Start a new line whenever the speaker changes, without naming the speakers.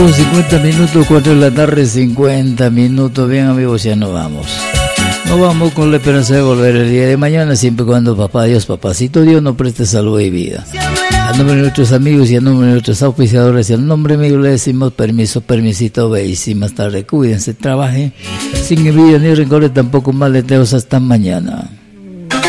50 minutos, 4 de la tarde, 50 minutos. Bien, amigos, ya nos vamos. Nos vamos con la esperanza de volver el día de mañana, siempre y cuando papá Dios, papacito Dios, nos preste salud y vida. A nombre de nuestros amigos y a nombre de nuestros auspiciadores y al nombre mío le decimos permisito, veis y más tarde cuídense, trabajen sin envidia ni rencores, tampoco maleteos. Hasta mañana.